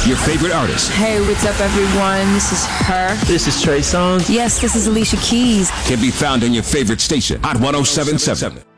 Your favorite artists Hey, what's up, everyone? This is her. This is Trey Songz. Yes, this is Alicia Keys. can be found on your favorite station, Hot 107.7.